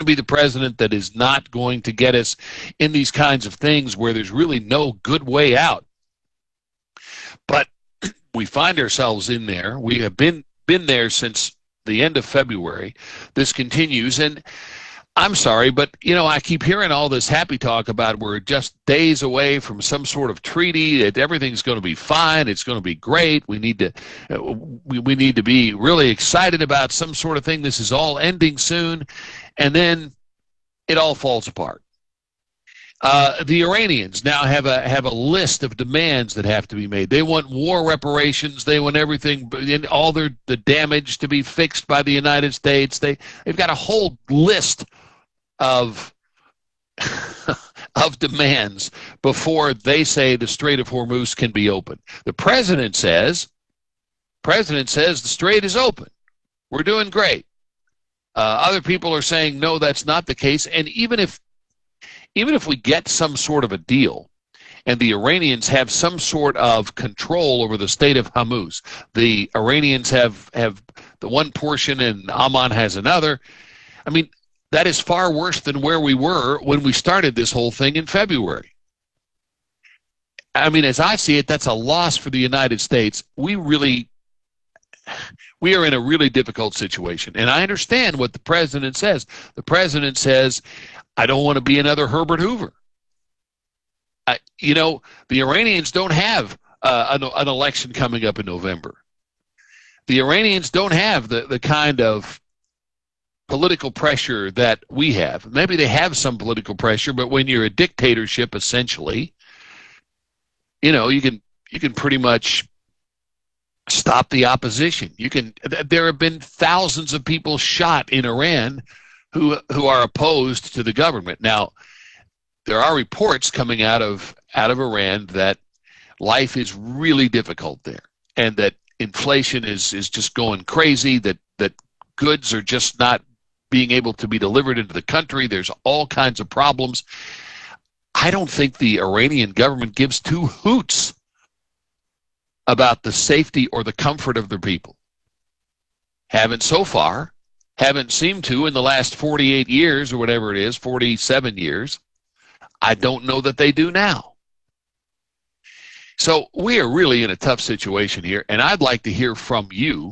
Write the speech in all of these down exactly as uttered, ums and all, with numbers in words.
be the president that is not going to get us in these kinds of things where there's really no good way out. But we find ourselves in there. We have been been there since the end of February. This continues, and I'm sorry, but, you know, I keep hearing all this happy talk about we're just days away from some sort of treaty, that everything's going to be fine, it's going to be great, we need to uh, we, we need to be really excited about some sort of thing, this is all ending soon, and then it all falls apart. Uh, the Iranians now have a have a list of demands that have to be made. They want war reparations. They want everything, all their the damage to be fixed by the United States. They they've got a whole list of of demands before they say the Strait of Hormuz can be open. The president says, president says the strait is open. We're doing great. Uh, other people are saying no, that's not the case. And even if Even if we get some sort of a deal and the Iranians have some sort of control over the state of Hormuz, the Iranians have, have the one portion and Amman has another, I mean, that is far worse than where we were when we started this whole thing in February. I mean, as I see it, that's a loss for the United States. We really, we are in a really difficult situation. And I understand what the president says. The president says, I don't want to be another Herbert Hoover. I, you know, the Iranians don't have uh, an, an election coming up in November. The Iranians don't have the, the kind of political pressure that we have. Maybe they have some political pressure, but when you're a dictatorship, essentially, you know, you can you can pretty much stop the opposition. You can. There have been thousands of people shot in Iran who who are opposed to the government. Now, there are reports coming out of out of Iran that life is really difficult there, and that inflation is is just going crazy, that that goods are just not being able to be delivered into the country. There's all kinds of problems. I don't think the Iranian government gives two hoots about the safety or the comfort of their people. Haven't so far. Haven't seemed to in the last forty-eight years or whatever it is, forty-seven years. I don't know that they do now. So we are really in a tough situation here, and I'd like to hear from you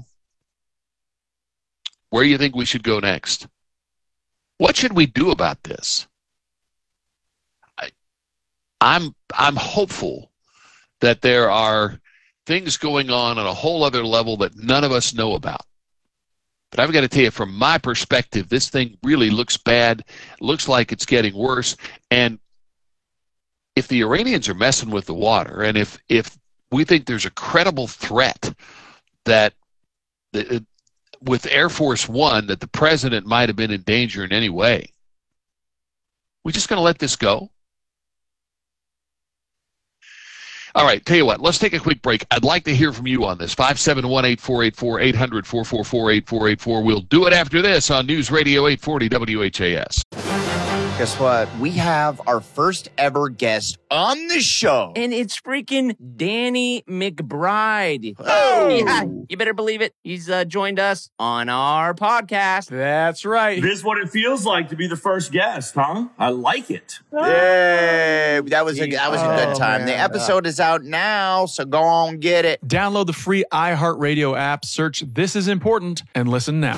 where you think we should go next. What should we do about this? I, I'm I'm hopeful that there are things going on on a whole other level that none of us know about. But I've got to tell you, from my perspective, this thing really looks bad. It looks like it's getting worse. And if the Iranians are messing with the water, and if, if we think there's a credible threat that the, with Air Force One, that the president might have been in danger in any way, we just going to let this go? All right, tell you what, let's take a quick break. I'd like to hear from you on this. five seven one, eight four eight four, eight hundred, four four four, eight four eight four. We'll do it after this on News Radio eight forty W H A S. Guess what? We have our first ever guest on the show. And it's freaking Danny McBride. Oh! Yeah, you better believe it. He's uh, joined us on our podcast. That's right. This is what it feels like to be the first guest, huh? I like it. Yay! That was a that was a good Oh, time. man. The episode is out now, so go on get it. Download the free iHeartRadio app, search This Is Important, and listen now.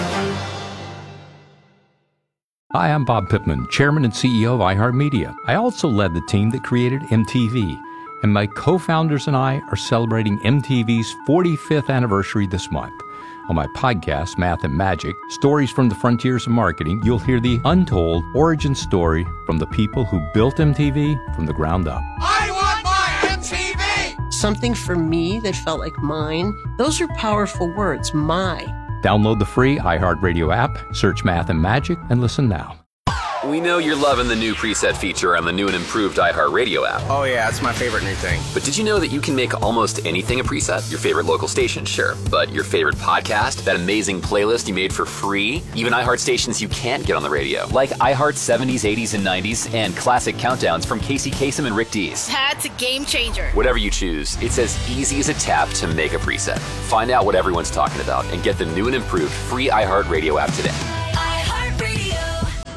Hi, I'm Bob Pittman, Chairman and C E O of iHeartMedia. I also led the team that created M T V, and my co-founders and I are celebrating M T V's forty-fifth anniversary this month. On my podcast, Math and Magic, Stories from the Frontiers of Marketing, you'll hear the untold origin story from the people who built M T V from the ground up. I want my M T V! Something for me that felt like mine. Those are powerful words, my. Download the free iHeartRadio app, search Math and Magic, and listen now. We know you're loving the new preset feature on the new and improved iHeartRadio app. Oh yeah, it's my favorite new thing. But did you know that you can make almost anything a preset? Your favorite local station, sure. But your favorite podcast, that amazing playlist you made for free, even iHeart stations you can't get on the radio, like iHeart seventies, eighties, and nineties, and classic countdowns from Casey Kasem and Rick Dees. That's a game changer. Whatever you choose, it's as easy as a tap to make a preset. Find out what everyone's talking about and get the new and improved free iHeartRadio app today.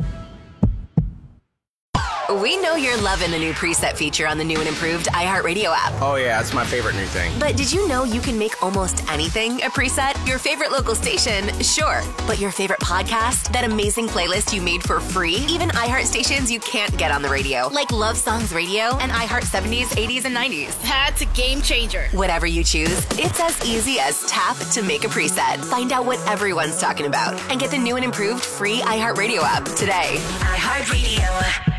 We know you're loving the new preset feature on the new and improved iHeartRadio app. Oh, yeah, that's my favorite new thing. But did you know you can make almost anything a preset? Your favorite local station, sure. But your favorite podcast? That amazing playlist you made for free? Even iHeart stations you can't get on the radio, like Love Songs Radio and iHeart seventies, eighties, and nineties. That's a game changer. Whatever you choose, it's as easy as tap to make a preset. Find out what everyone's talking about and get the new and improved free iHeartRadio app today. iHeartRadio.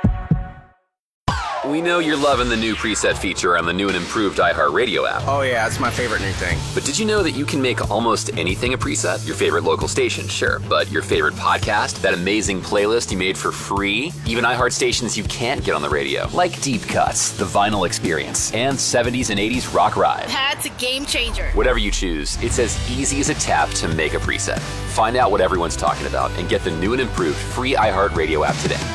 We know you're loving the new preset feature on the new and improved iHeartRadio app. Oh, yeah, that's my favorite new thing. But did you know that you can make almost anything a preset? Your favorite local station, sure. But your favorite podcast? That amazing playlist you made for free? Even iHeart stations you can't get on the radio, like Deep Cuts, The Vinyl Experience, and seventies and eighties Rock Ride. That's a game changer. Whatever you choose, it's as easy as a tap to make a preset. Find out what everyone's talking about and get the new and improved free iHeartRadio app today.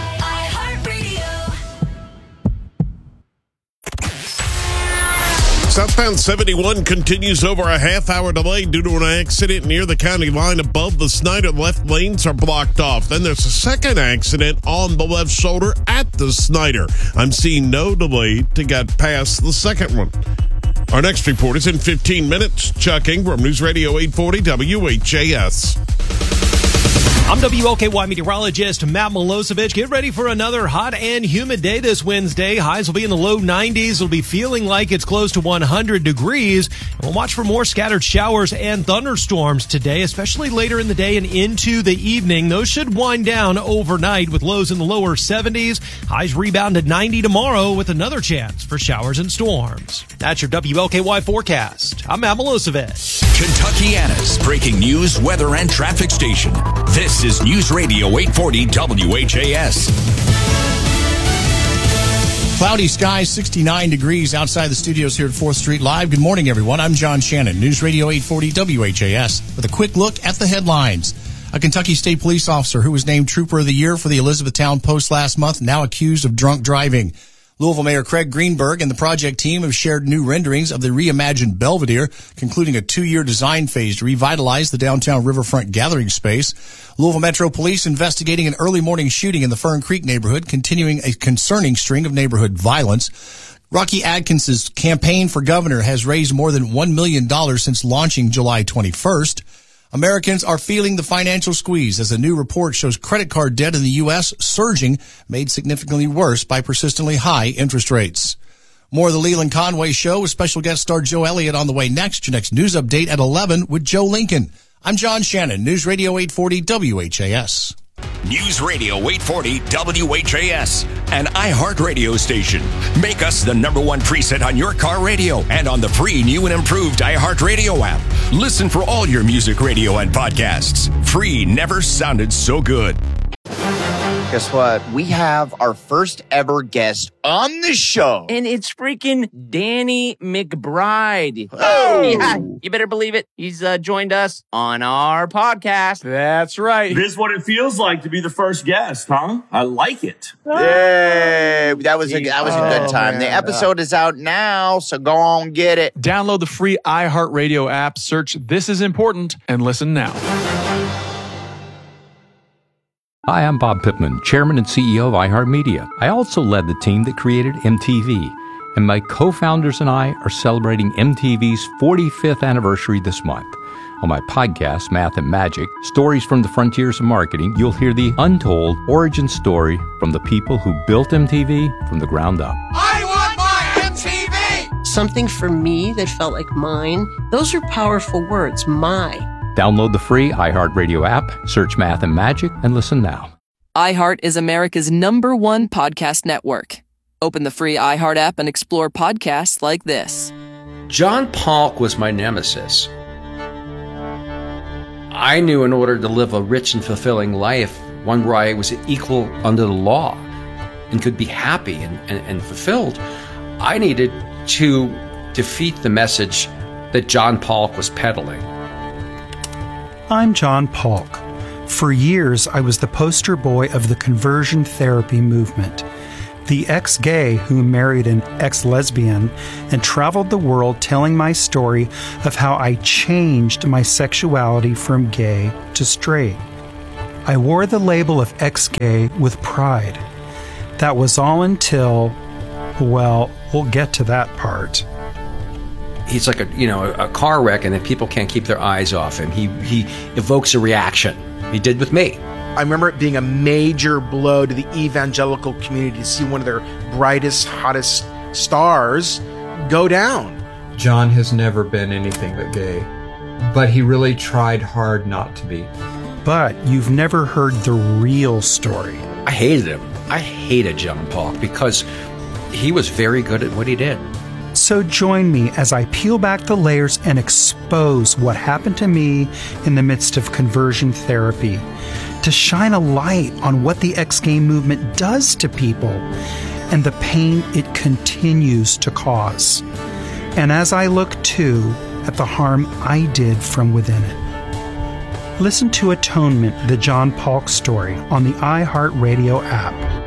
Southbound seventy-one continues over a half-hour delay due to an accident near the county line above the Snyder. Left lanes are blocked off. Then there's a second accident on the left shoulder at the Snyder. I'm seeing no delay to get past the second one. Our next report is in fifteen minutes. Chuck Ingram, News Radio eight forty W H A S. I'm W L K Y meteorologist Matt Milosevic. Get ready for another hot and humid day this Wednesday. Highs will be in the low nineties. It'll be feeling like it's close to one hundred degrees. And we'll watch for more scattered showers and thunderstorms today, especially later in the day and into the evening. Those should wind down overnight with lows in the lower seventies. Highs rebound to ninety tomorrow with another chance for showers and storms. That's your W L K Y forecast. I'm Matt Milosevic. Kentuckiana's breaking news, weather, and traffic station. This is News Radio eight forty W H A S. Cloudy skies, sixty-nine degrees outside the studios here at fourth Street Live. Good morning, everyone. I'm John Shannon, News Radio eight forty W H A S, with a quick look at the headlines. A Kentucky State police officer who was named Trooper of the Year for the Elizabethtown Post last month, now accused of drunk driving. Louisville Mayor Craig Greenberg and the project team have shared new renderings of the reimagined Belvedere, concluding a two-year design phase to revitalize the downtown riverfront gathering space. Louisville Metro Police investigating an early morning shooting in the Fern Creek neighborhood, continuing a concerning string of neighborhood violence. Rocky Adkins' campaign for governor has raised more than one million dollars since launching July twenty-first. Americans are feeling the financial squeeze as a new report shows credit card debt in the U S surging, made significantly worse by persistently high interest rates. More of the Leland Conway Show with special guest star Joe Elliott on the way next. Your next news update at eleven with Joe Lincoln. I'm John Shannon, News Radio eight forty W H A S. News Radio eight forty W H A S, an iHeart radio station. Make us the number one preset on your car radio and on the free new and improved iHeart Radio app. Listen for all your music, radio, and podcasts. Free never sounded so good. Guess what? We have our first ever guest on the show. And it's freaking Danny McBride. Oh! Yeah, you better believe it. He's uh, joined us on our podcast. That's right. This is what it feels like to be the first guest, huh? I like it. Yay! That was a, that was a good time. Oh, The man. episode is out now, so go on, get it. Download the free iHeartRadio app, search This Is Important, and listen now. Hi, I'm Bob Pittman, Chairman and C E O of iHeartMedia. I also led the team that created M T V, and my co-founders and I are celebrating M T V's forty-fifth anniversary this month. On my podcast, Math and Magic, Stories from the Frontiers of Marketing, you'll hear the untold origin story from the people who built M T V from the ground up. I want my M T V! Something for me that felt like mine. Those are powerful words, my. Download the free iHeartRadio app, search Math and Magic, and listen now. iHeart is America's number one podcast network. Open the free iHeart app and explore podcasts like this. John Polk was my nemesis. I knew in order to live a rich and fulfilling life, one where I was equal under the law and could be happy and, and, and fulfilled, I needed to defeat the message that John Polk was peddling. I'm John Polk. For years, I was the poster boy of the conversion therapy movement. The ex-gay who married an ex-lesbian and traveled the world telling my story of how I changed my sexuality from gay to straight. I wore the label of ex-gay with pride. That was all until, well, we'll get to that part. He's like a you know a car wreck, and if people can't keep their eyes off him, he he evokes a reaction. He did with me. I remember it being a major blow to the evangelical community to see one of their brightest, hottest stars go down. John has never been anything but gay, but he really tried hard not to be. But you've never heard the real story. I hated him. I hated John Polk because he was very good at what he did. So join me as I peel back the layers and expose what happened to me in the midst of conversion therapy, to shine a light on what the X-Gay movement does to people and the pain it continues to cause. And as I look too at the harm I did from within it. Listen to Atonement, the John Polk story on the iHeartRadio app.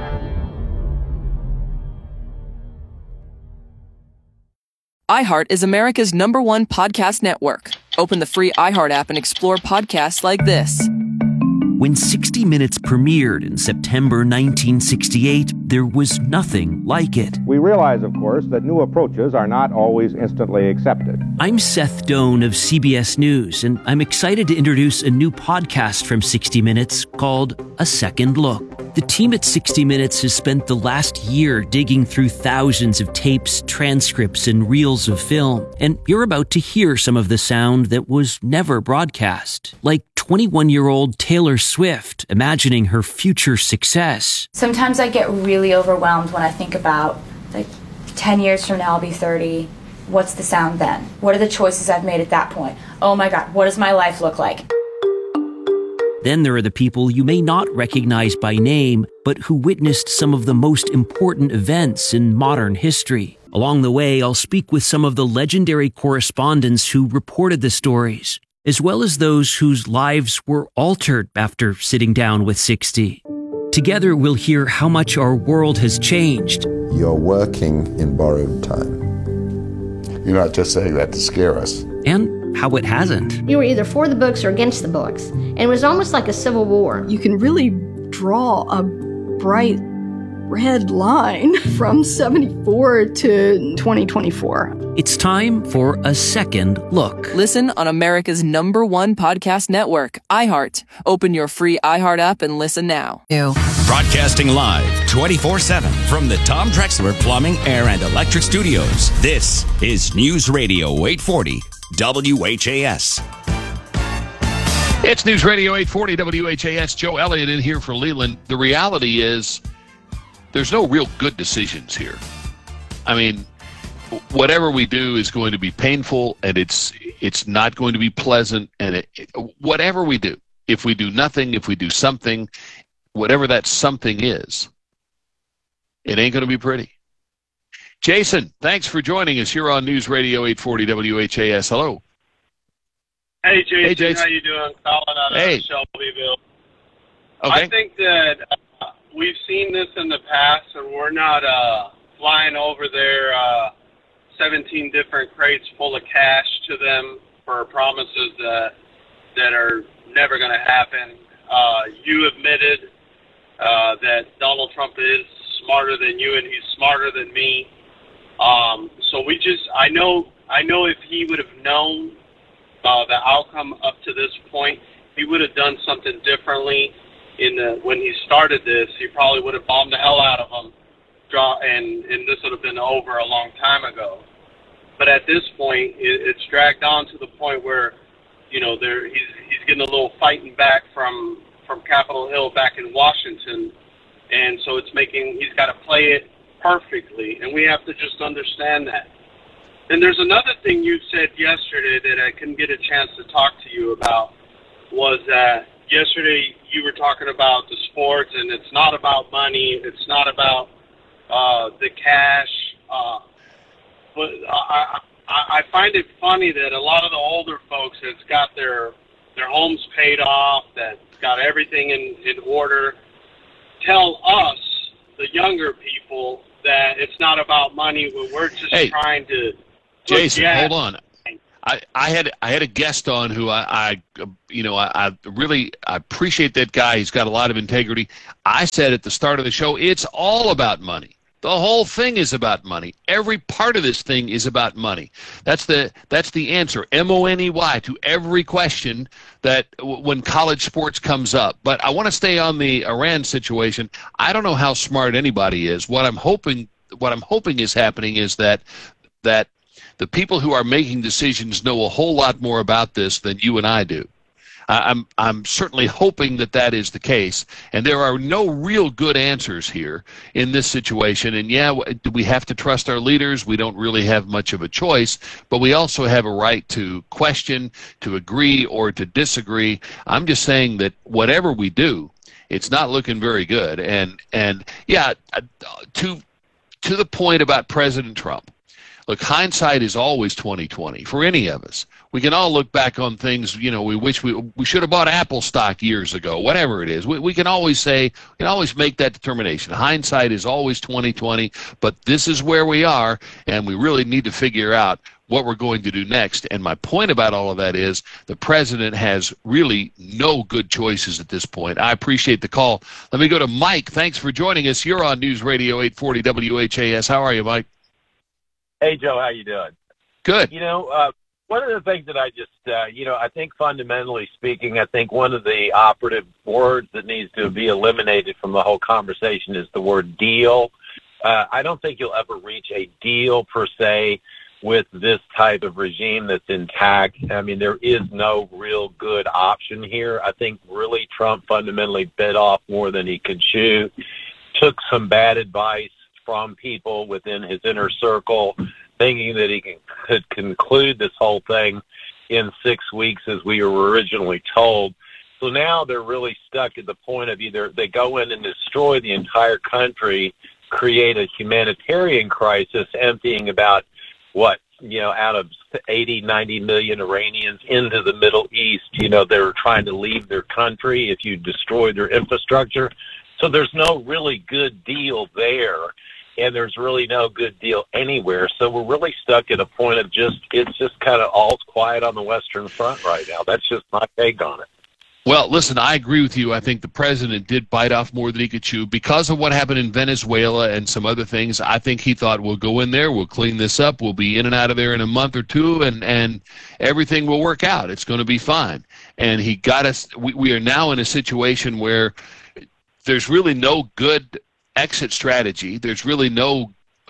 iHeart is America's number one podcast network. Open the free iHeart app and explore podcasts like this. When sixty minutes premiered in September nineteen sixty-eight, there was nothing like it. We realize, of course, that new approaches are not always instantly accepted. I'm Seth Doan of C B S News, and I'm excited to introduce a new podcast from sixty minutes called A Second Look. The team at sixty minutes has spent the last year digging through thousands of tapes, transcripts, and reels of film, and you're about to hear some of the sound that was never broadcast, like twenty-one-year-old Taylor Swift imagining her future success. Sometimes I get really overwhelmed when I think about, like, ten years from now I'll be thirty. What's the sound then? What are the choices I've made at that point? Oh my God, what does my life look like? Then there are the people you may not recognize by name, but who witnessed some of the most important events in modern history. Along the way, I'll speak with some of the legendary correspondents who reported the stories, as well as those whose lives were altered after sitting down with sixty. Together, we'll hear how much our world has changed. You're working in borrowed time. You're not just saying that to scare us. And how it hasn't. You were either for the books or against the books, and it was almost like a civil war. You can really draw a bright red line from seventy-four to twenty twenty-four. It's time for A Second Look. Listen on America's number one podcast network, iHeart. Open your free iHeart app and listen now. Broadcasting live twenty-four seven from the Tom Drexler Plumbing, Air, and Electric Studios. This is News Radio eight forty W H A S. It's News Radio eight forty W H A S. Joe Elliott in here for Leland. The reality is there's no real good decisions here. I mean, whatever we do is going to be painful, and it's it's not going to be pleasant. And it, it, whatever we do, if we do nothing, if we do something, whatever that something is, it ain't going to be pretty. Jason, thanks for joining us here on News Radio eight forty W H A S. Hello. Hey, Jason. Hey, Jason. How you doing? Colin out of hey. Shelbyville. Okay. I think that uh, we've seen this in the past, and we're not uh, flying over there uh, seventeen different crates full of cash to them for promises that that are never going to happen. Uh, you admitted uh, that Donald Trump is smarter than you, and he's smarter than me. Um, so we just, I know, I know if he would have known uh, the outcome up to this point, he would have done something differently. In the, when he started this, he probably would have bombed the hell out of them, draw, and and this would have been over a long time ago. But at this point, it, it's dragged on to the point where, you know, there he's he's getting a little fighting back from from Capitol Hill back in Washington, and so it's making he's got to play it perfectly, and we have to just understand that. And there's another thing you said yesterday that I couldn't get a chance to talk to you about, was that yesterday you were talking about the sports, and it's not about money, it's not about uh, the cash, uh, but I, I, I find it funny that a lot of the older folks that's got their their homes paid off, that's got everything in, in order, tell us, the younger people, that it's not about money, but we're just hey, trying to... Jason, hold on. I, I had I had a guest on who I, I you know I, I really I appreciate that guy. He's got a lot of integrity. I said at the start of the show, it's all about money. The whole thing is about money. Every part of this thing is about money. That's the that's the answer. M O N E Y to every question that w- when college sports comes up. But I want to stay on the Iran situation. I don't know how smart anybody is. What I'm hoping what I'm hoping is happening is that that the people who are making decisions know a whole lot more about this than you and I do. I'm I'm certainly hoping that that is the case, and there are no real good answers here in this situation. And yeah, do we have to trust our leaders? We don't really have much of a choice, but we also have a right to question, to agree, or to disagree. I'm just saying that whatever we do, it's not looking very good. And and yeah, to to the point about President Trump. Look, hindsight is always twenty twenty for any of us. We can all look back on things, you know, we wish we we should have bought Apple stock years ago, whatever it is. We, we can always say, we can always make that determination. Hindsight is always twenty twenty, but this is where we are, and we really need to figure out what we're going to do next. And my point about all of that is the president has really no good choices at this point. I appreciate the call. Let me go to Mike. Thanks for joining us. You're on News Radio eight forty W H A S. How are you, Mike? Hey, Joe, how you doing? Good. You know, uh, one of the things that I just, uh, you know, I think fundamentally speaking, I think one of the operative words that needs to be eliminated from the whole conversation is the word deal. Uh, I don't think you'll ever reach a deal per se with this type of regime that's intact. I mean, there is no real good option here. I think really Trump fundamentally bit off more than he could chew, took some bad advice from people within his inner circle, thinking that he can, could conclude this whole thing in six weeks as we were originally told. So now they're really stuck at the point of either they go in and destroy the entire country, create a humanitarian crisis, emptying about, what, you know, out of eighty, ninety million Iranians into the Middle East. You know, they're trying to leave their country if you destroy their infrastructure. So there's no really good deal there. And there's really no good deal anywhere. So we're really stuck at a point of just, it's just kind of all quiet on the Western Front right now. That's just my take on it. Well, listen, I agree with you. I think the president did bite off more than he could chew. Because of what happened in Venezuela and some other things, I think he thought, we'll go in there, we'll clean this up, we'll be in and out of there in a month or two, and, and everything will work out. It's going to be fine. And he got us, we, we are now in a situation where there's really no good exit strategy. There's really no.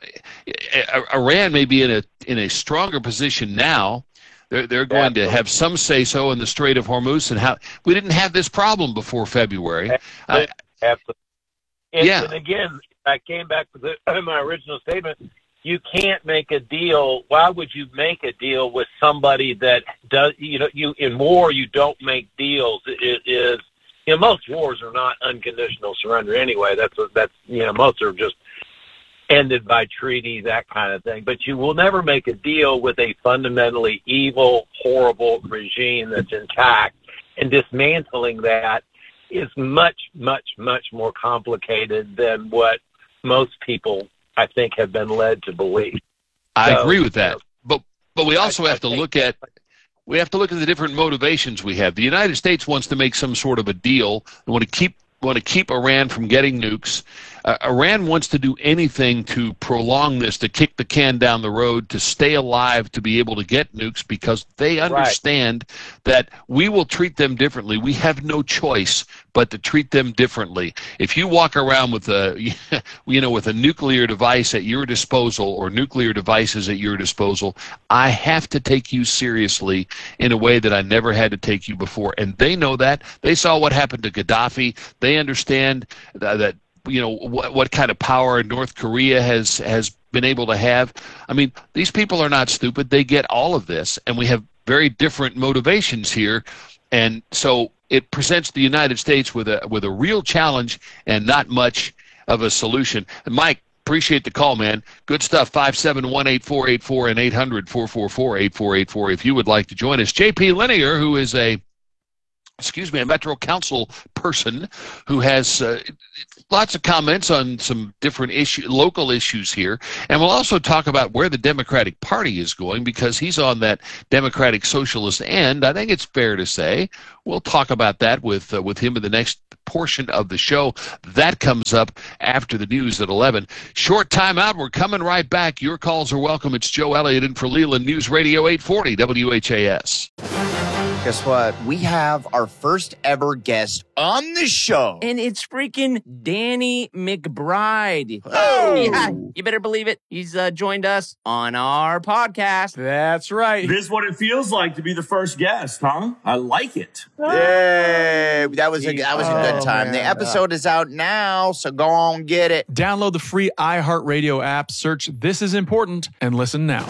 Iran may be in a in a stronger position now. They're they're going Absolutely. to have some say so in the Strait of Hormuz, and how we didn't have this problem before February. Absolutely. Uh, Absolutely. And, yeah. and again, I came back to the, my original statement. You can't make a deal. Why would you make a deal with somebody that does? You know, you in war you don't make deals. It is. You know, most wars are not unconditional surrender anyway. That's that's you know, most are just ended by treaty, that kind of thing. But you will never make a deal with a fundamentally evil, horrible regime that's intact. And dismantling that is much, much, much more complicated than what most people, I think, have been led to believe. I so, agree with that. You know, but but we also I, have I to look at. We have to look at the different motivations we have. The United States wants to make some sort of a deal. They want to keep want to keep Iran from getting nukes. Uh, Iran wants to do anything to prolong this, to kick the can down the road, to stay alive, to be able to get nukes, because they understand right. that we will treat them differently. We have no choice but to treat them differently. If you walk around with a, you know, with a nuclear device at your disposal, or nuclear devices at your disposal, I have to take you seriously in a way that I never had to take you before. And they know that. They saw what happened to Gaddafi. They understand that, that you know, what, what kind of power North Korea has, has been able to have. I mean, these people are not stupid. They get all of this, and we have very different motivations here. And so it presents the United States with a with a real challenge and not much of a solution. And Mike, appreciate the call, man. Good stuff. five seven one, eight four eight four and eight hundred, four four four, eight four eight four if you would like to join us. J P Linear, who is a excuse me, a Metro Council person who has uh, lots of comments on some different issue, local issues here. And we'll also talk about where the Democratic Party is going, because he's on that Democratic Socialist end. I think it's fair to say. We'll talk about that with uh, with him in the next portion of the show. That comes up after the news at eleven. Short time out. We're coming right back. Your calls are welcome. It's Joe Elliott in for Leland News Radio eight forty W H A S. Guess what? We have our first ever guest on the show. And it's freaking Danny McBride. Oh! Yeah, you better believe it. He's uh, joined us on our podcast. That's right. This is what it feels like to be the first guest, huh? I like it. Yay! That was a, that was a good time. Oh, the man. episode is out now, so go on, get it. Download the free iHeartRadio app, search This Is Important, and listen now.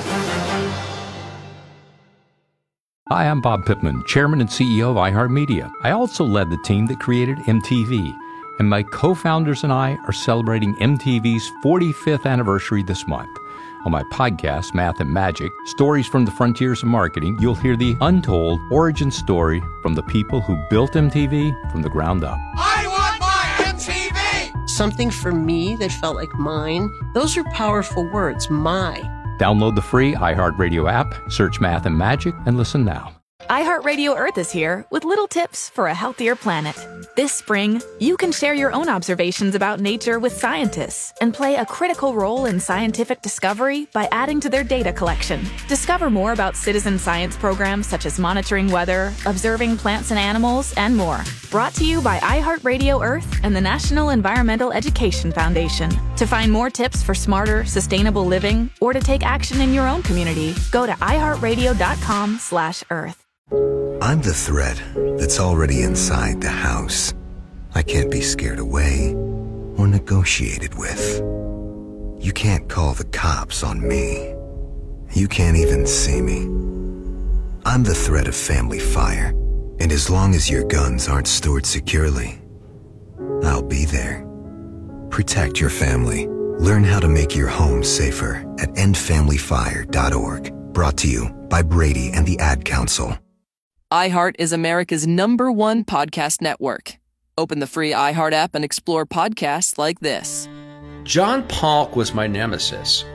Hi, I'm Bob Pittman, Chairman and C E O of iHeartMedia. I also led the team that created M T V, and my co-founders and I are celebrating M T V's forty-fifth anniversary this month. On my podcast, Math and Magic, Stories from the Frontiers of Marketing, you'll hear the untold origin story from the people who built M T V from the ground up. I want my M T V! Something for me that felt like mine. Those are powerful words, my. Download the free iHeartRadio app, search Math and Magic, and listen now. iHeartRadio Earth is here with little tips for a healthier planet. This spring, you can share your own observations about nature with scientists and play a critical role in scientific discovery by adding to their data collection. Discover more about citizen science programs such as monitoring weather, observing plants and animals, and more. Brought to you by iHeartRadio Earth and the National Environmental Education Foundation. To find more tips for smarter, sustainable living, or to take action in your own community, go to iHeartRadio.com slash Earth. I'm the threat that's already inside the house. I can't be scared away or negotiated with. You can't call the cops on me. You can't even see me. I'm the threat of family fire, and as long as your guns aren't stored securely, I'll be there. Protect your family. Learn how to make your home safer at end family fire dot org. Brought to you by Brady and the Ad Council. iHeart is America's number one podcast network. Open the free iHeart app and explore podcasts like this. John Polk was my nemesis.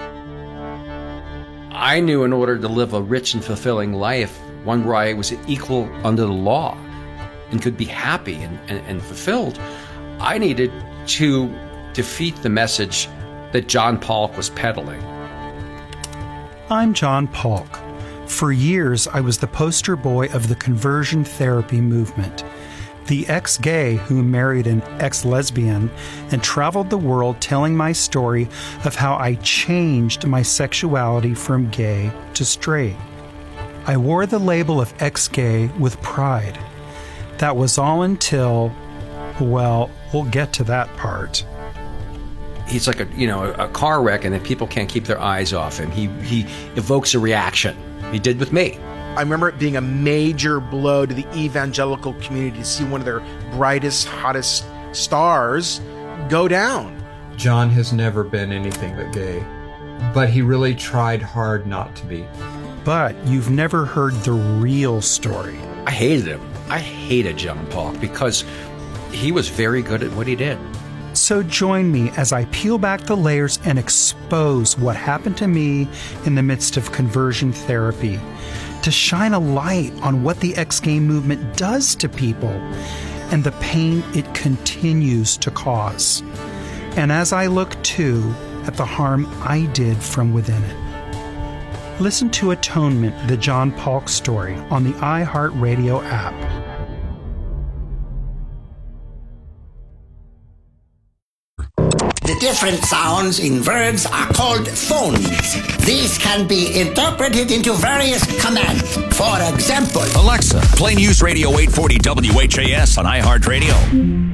I knew in order to live a rich and fulfilling life, one where I was equal under the law and could be happy and, and, and fulfilled, I needed to defeat the message that John Polk was peddling. I'm John Polk. For years, I was the poster boy of the conversion therapy movement, the ex-gay who married an ex-lesbian and traveled the world telling my story of how I changed my sexuality from gay to straight. I wore the label of ex-gay with pride. That was all until, well, we'll get to that part. He's like a, you know, a car wreck, and then people can't keep their eyes off him. He, he evokes a reaction. He did with me. I remember it being a major blow to the evangelical community to see one of their brightest, hottest stars go down. John has never been anything but gay, but he really tried hard not to be. But you've never heard the real story. I hated him. I hated John Polk because he was very good at what he did. So join me as I peel back the layers and expose what happened to me in the midst of conversion therapy, to shine a light on what the ex-gay movement does to people and the pain it continues to cause. And as I look, too, at the harm I did from within it. Listen to Atonement, the John Polk story, on the iHeartRadio app. The different sounds in words are called phonemes. These can be interpreted into various commands. For example, Alexa, play News Radio eight forty W H A S on iHeartRadio.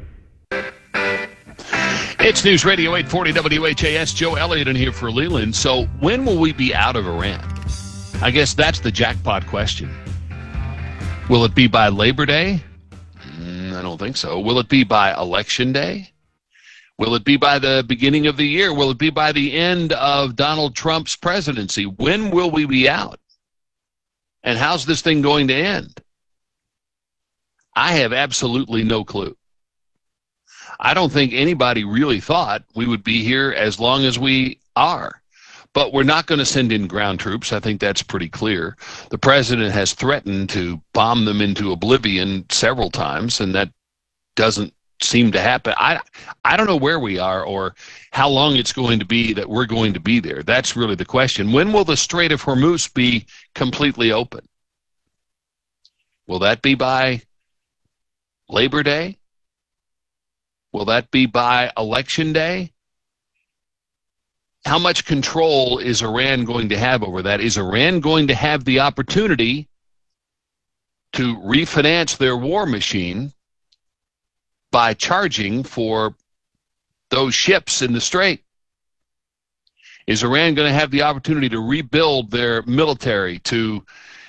It's News Radio eight forty W H A S. Joe Elliott in here for Leland. So when will we be out of Iran? I guess that's the jackpot question. Will it be by Labor Day? Mm, I don't think so. Will it be by Election Day? Will it be by the beginning of the year? Will it be by the end of Donald Trump's presidency? When will we be out? And how's this thing going to end? I have absolutely no clue. I don't think anybody really thought we would be here as long as we are. But we're not going to send in ground troops. I think that's pretty clear. The president has threatened to bomb them into oblivion several times, and that doesn't seem to happen. I I don't know where we are or how long it's going to be that we're going to be there. That's really the question. When will the Strait of Hormuz be completely open? Will that be by Labor Day? Will that be by Election Day? How much control is Iran going to have over that? Is Iran going to have the opportunity to refinance their war machine by charging for those ships in the Strait? Is Iran going to have the opportunity to rebuild their military, to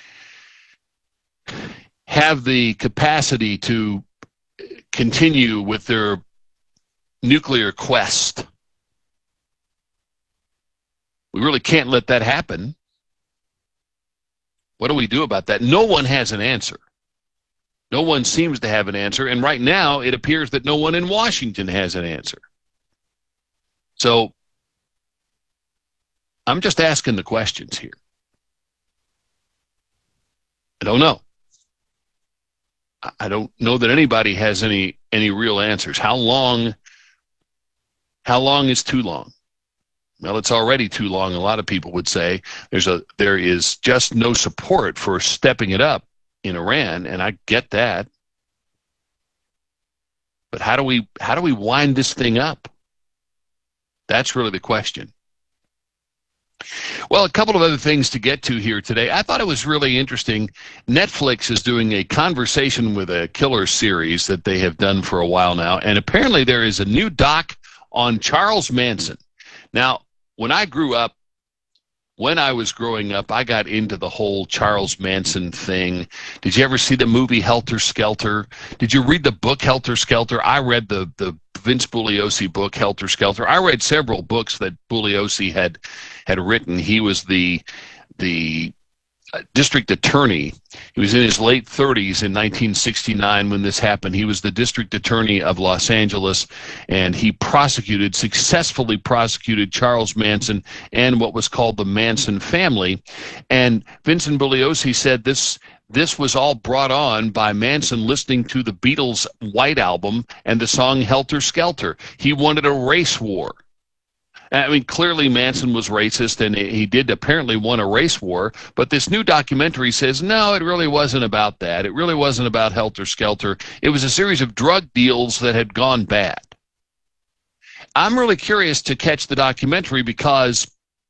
have the capacity to continue with their nuclear quest? We really can't let that happen. What do we do about that? No one has an answer. No one seems to have an answer. And right now, it appears that no one in Washington has an answer. So I'm just asking the questions here. I don't know. I don't know that anybody has any any real answers. How long, how long is too long? Well, it's already too long, a lot of people would say. There's a there is just no support for stepping it up in Iran, and I get that. But how do we how do we wind this thing up? That's really the question. Well, a couple of other things to get to here today. I thought it was really interesting. Netflix is doing a Conversation with a Killer series that they have done for a while now, and apparently there is a new doc on Charles Manson. Now, when I grew up, when I was growing up, I got into the whole Charles Manson thing. Did you ever see the movie Helter Skelter? Did you read the book Helter Skelter? I read the, the Vince Bugliosi book Helter Skelter. I read several books that Bugliosi had had written. He was the the uh, district attorney. He was in his late thirties in nineteen sixty-nine when this happened. He was the district attorney of Los Angeles, and he prosecuted, successfully prosecuted Charles Manson and what was called the Manson family. And Vincent Bugliosi said this this was all brought on by Manson listening to the Beatles' White Album and the song Helter Skelter. He wanted a race war. I mean, clearly Manson was racist, and he did apparently want a race war, but this new documentary says, no, it really wasn't about that. It really wasn't about Helter Skelter. It was a series of drug deals that had gone bad. I'm really curious to catch the documentary because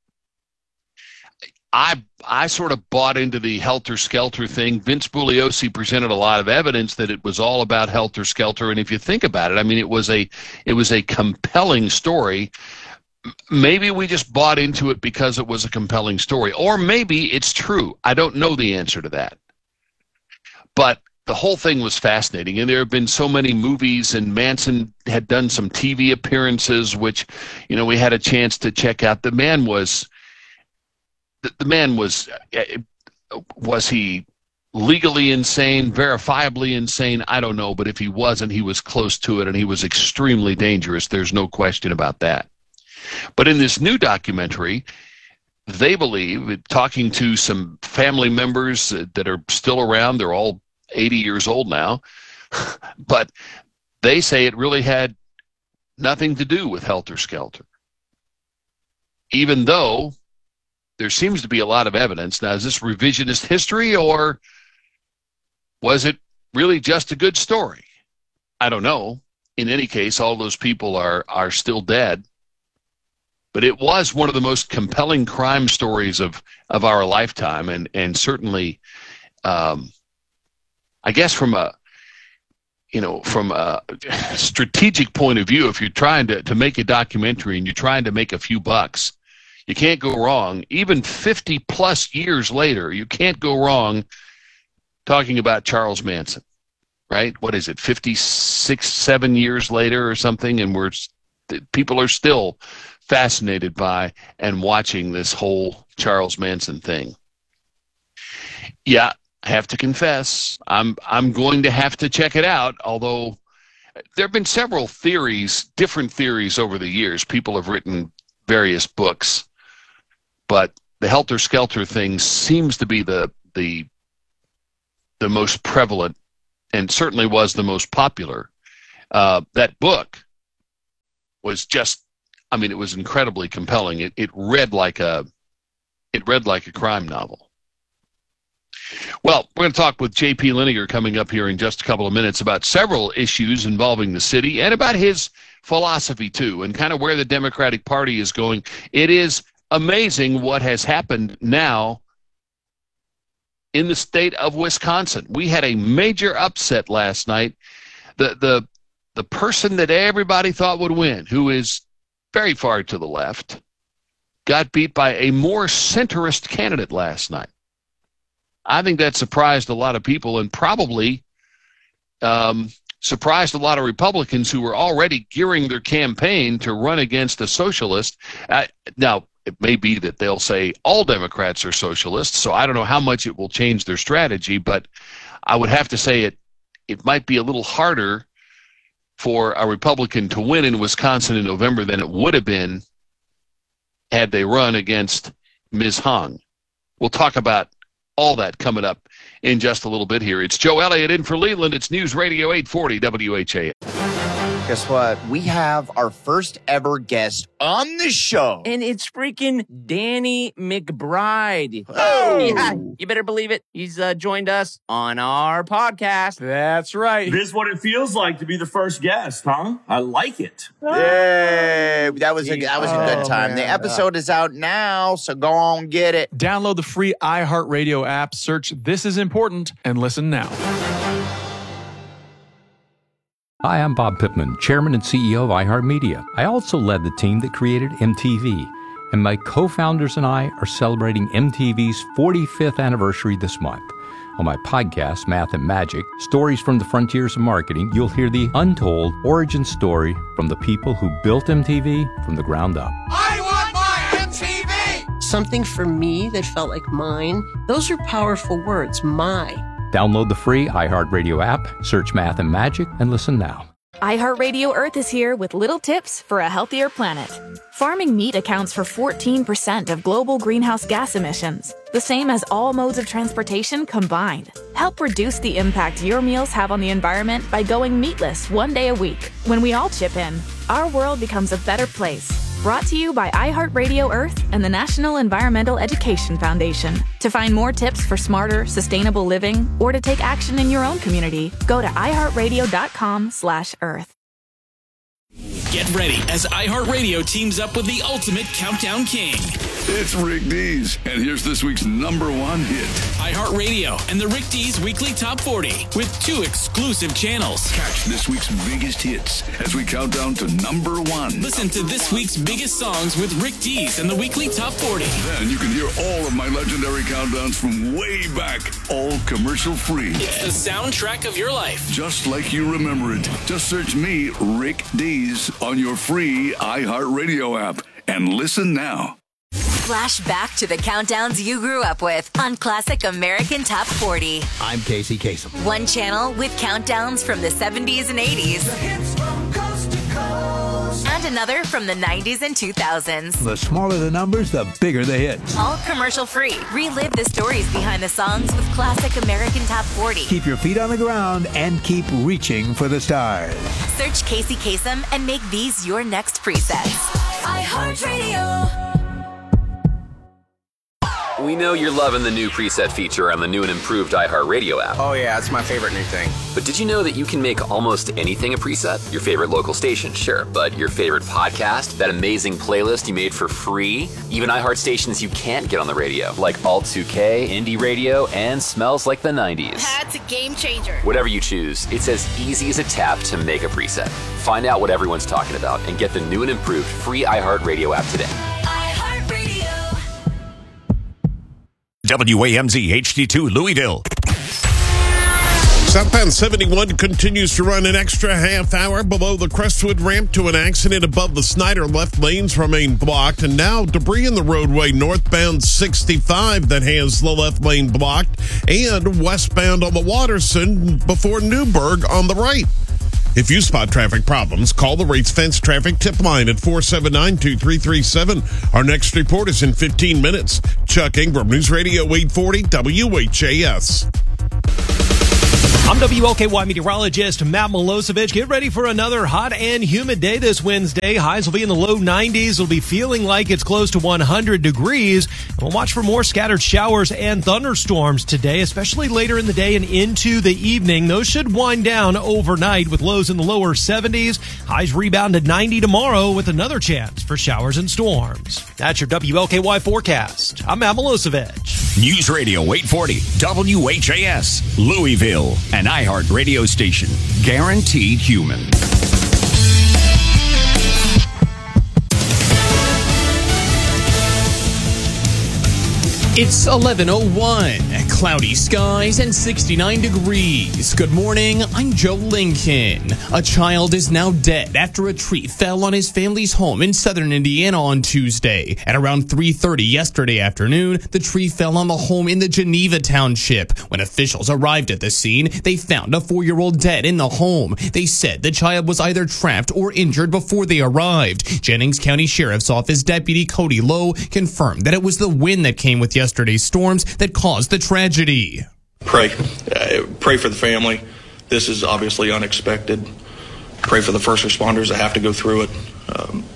I I sort of bought into the Helter Skelter thing. Vince Bugliosi presented a lot of evidence that it was all about Helter Skelter, and if you think about it, I mean, it was a it was a compelling story. Maybe we just bought into it because it was a compelling story, or maybe it's true. I don't know the answer to that. But the whole thing was fascinating, and there have been so many movies, and Manson had done some T V appearances, which, you know, we had a chance to check out. The man was, the, the man was, was he legally insane, verifiably insane? I don't know, but if he wasn't, he was close to it, and he was extremely dangerous. There's no question about that. But in this new documentary, they believe, talking to some family members that are still around, they're all eighty years old now, but they say it really had nothing to do with Helter Skelter. Even though there seems to be a lot of evidence. Now, is this revisionist history, or was it really just a good story? I don't know. In any case, all those people are are still dead. But it was one of the most compelling crime stories of, of our lifetime, and, and certainly, um, I guess from a, you know, from a strategic point of view, if you're trying to, to make a documentary and you're trying to make a few bucks, you can't go wrong. Even fifty plus years later, you can't go wrong talking about Charles Manson, right? What is it, fifty-six, seven years later or something, and we're people are still fascinated by and watching this whole Charles Manson thing. Yeah, I have to confess, I'm I'm going to have to check it out, although there have been several theories, different theories over the years. People have written various books, but the Helter Skelter thing seems to be the the the most prevalent and certainly was the most popular. Uh, that book was just, I mean, it was incredibly compelling. It it read like a it read like a crime novel. Well, we're going to talk with J P Liniger coming up here in just a couple of minutes about several issues involving the city and about his philosophy, too, and kind of where the Democratic Party is going. It is amazing what has happened now in the state of Wisconsin. We had a major upset last night. The, the, the person that everybody thought would win, who is very far to the left, got beat by a more centrist candidate last night. I think that surprised a lot of people and probably um, surprised a lot of Republicans who were already gearing their campaign to run against a socialist. Uh, now, it may be that they'll say all Democrats are socialists, so I don't know how much it will change their strategy, but I would have to say it, it might be a little harder for a Republican to win in Wisconsin in November than it would have been had they run against Miz Hong. We'll talk about all that coming up in just a little bit here. It's Joe Elliott in for Leland. It's News Radio eight forty W H A. Guess what? We have our first ever guest on the show. And it's freaking Danny McBride. Oh. Yeah, you better believe it. He's uh, joined us on our podcast. That's right. This is what it feels like to be the first guest, huh? I like it. Yay! That was a that was a good Oh, time. man. The episode is out now, so go on get it. Download the free iHeartRadio app, search This Is Important, and listen now. Hi, I'm Bob Pittman, Chairman and C E O of iHeartMedia. I also led the team that created M T V, and my co-founders and I are celebrating M T V's forty-fifth anniversary this month. On my podcast, Math and Magic, Stories from the Frontiers of Marketing, you'll hear the untold origin story from the people who built M T V from the ground up. I want my M T V! Something for me that felt like mine. Those are powerful words, my. Download the free iHeartRadio app, search Math and Magic, and listen now. iHeartRadio Earth is here with little tips for a healthier planet. Farming meat accounts for fourteen percent of global greenhouse gas emissions, the same as all modes of transportation combined. Help reduce the impact your meals have on the environment by going meatless one day a week. When we all chip in, our world becomes a better place. Brought to you by iHeartRadio Earth and the National Environmental Education Foundation. To find more tips for smarter, sustainable living, or to take action in your own community, go to iHeartRadio.com slash Earth. Get ready as iHeartRadio teams up with the ultimate countdown king. It's Rick Dees, and here's this week's number one hit. iHeartRadio and the Rick Dees Weekly Top forty with two exclusive channels. Catch this week's biggest hits as we count down to number one. Listen to this week's biggest songs with Rick Dees and the Weekly Top forty. Then you can hear all of my legendary countdowns from way back, all commercial free. It's the soundtrack of your life. Just like you remember it. Just search me, Rick Dees, on your free iHeartRadio app and listen now. Flash back to the countdowns you grew up with on Classic American Top forty. I'm Casey Kasem. One channel with countdowns from the seventies and eighties. The hits from coast to coast. And another from the nineties and two thousands. The smaller the numbers, the bigger the hits. All commercial free. Relive the stories behind the songs with Classic American Top forty. Keep your feet on the ground and keep reaching for the stars. Search Casey Kasem and make these your next presets. iHeartRadio. We know you're loving the new preset feature on the new and improved iHeartRadio app. Oh yeah, it's my favorite new thing. But did you know that you can make almost anything a preset? Your favorite local station, sure, but your favorite podcast, that amazing playlist you made for free, even iHeart stations you can't get on the radio, like Alt two K, Indie Radio, and Smells Like the nineties. That's a game changer. Whatever you choose, it's as easy as a tap to make a preset. Find out what everyone's talking about and get the new and improved free iHeartRadio app today. W A M Z H D two Louisville. Southbound seventy-one continues to run an extra half hour below the Crestwood ramp to an accident above the Snyder. Left lanes remain blocked, and now debris in the roadway northbound sixty-five that has the left lane blocked, and westbound on the Watterson before Newburgh on the right. If you spot traffic problems, call the Rates Fence Traffic Tip Line at four seven nine, two three three seven. Our next report is in fifteen minutes. Chuck Ingram, News Radio eight forty W H A S. I'm W L K Y meteorologist Matt Milosevic. Get ready for another hot and humid day this Wednesday. Highs will be in the low nineties. It'll be feeling like it's close to one hundred degrees. We'll watch for more scattered showers and thunderstorms today, especially later in the day and into the evening. Those should wind down overnight with lows in the lower seventies. Highs rebound to ninety tomorrow with another chance for showers and storms. That's your W L K Y forecast. I'm Matt Milosevic. News Radio eight forty W H A S, Louisville, an iHeart radio station. Guaranteed human. It's eleven oh one, cloudy skies and sixty-nine degrees. Good morning, I'm Joe Lincoln. A child is now dead after a tree fell on his family's home in southern Indiana on Tuesday. At around three thirty yesterday afternoon, the tree fell on the home in the Geneva Township. When officials arrived at the scene, they found a four-year-old dead in the home. They said the child was either trapped or injured before they arrived. Jennings County Sheriff's Office Deputy Cody Lowe confirmed that it was the wind that came with yesterday's storms that caused the tragedy. Pray. Uh, pray for the family. This is obviously unexpected. Pray for the first responders that have to go through it. Um,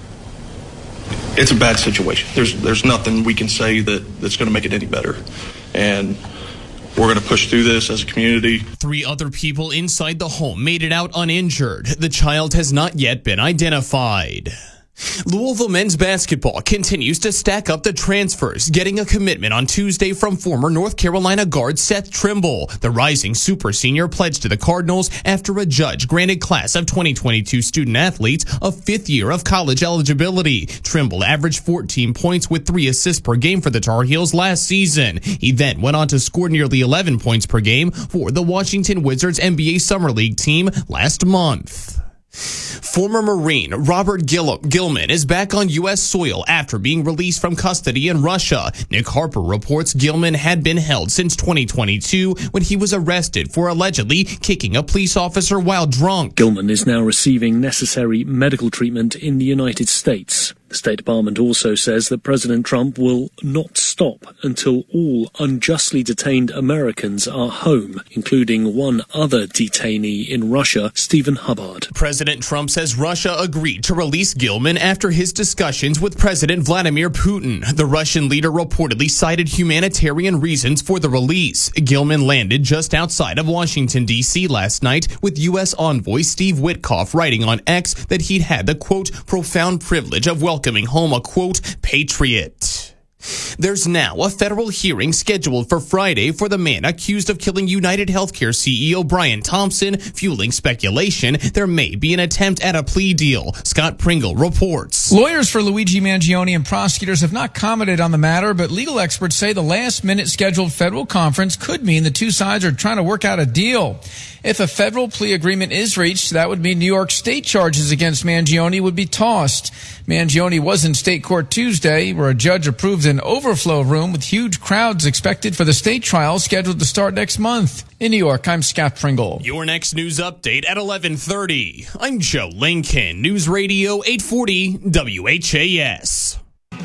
it's a bad situation. There's there's nothing we can say that, that's going to make it any better. And we're going to push through this as a community. Three other people inside the home made it out uninjured. The child has not yet been identified. Louisville men's basketball continues to stack up the transfers, getting a commitment on Tuesday from former North Carolina guard Seth Trimble. The rising super senior pledged to the Cardinals after a judge granted class of twenty twenty-two student athletes a fifth year of college eligibility. Trimble averaged fourteen points with three assists per game for the Tar Heels last season. He then went on to score nearly eleven points per game for the Washington Wizards N B A Summer League team last month. Former Marine Robert Gill- Gilman is back on U S soil after being released from custody in Russia. Nick Harper reports Gilman had been held since twenty twenty-two when he was arrested for allegedly kicking a police officer while drunk. Gilman is now receiving necessary medical treatment in the United States. The State Department also says that President Trump will not stop until all unjustly detained Americans are home, including one other detainee in Russia, Stephen Hubbard. President Trump says Russia agreed to release Gilman after his discussions with President Vladimir Putin. The Russian leader reportedly cited humanitarian reasons for the release. Gilman landed just outside of Washington, D C last night with U S envoy Steve Witkoff writing on X that he'd had the, quote, profound privilege of welcoming home a, quote, patriot. There's now a federal hearing scheduled for Friday for the man accused of killing United Healthcare C E O Brian Thompson, fueling speculation there may be an attempt at a plea deal. Scott Pringle reports. Lawyers for Luigi Mangione and prosecutors have not commented on the matter, but legal experts say the last-minute scheduled federal conference could mean the two sides are trying to work out a deal. If a federal plea agreement is reached, that would mean New York State charges against Mangione would be tossed. Mangione was in state court Tuesday, where a judge approved an overflow room with huge crowds expected for the state trial scheduled to start next month. In New York, I'm Scott Pringle. Your next news update at eleven thirty. I'm Joe Lincoln, News Radio eight forty W H A S.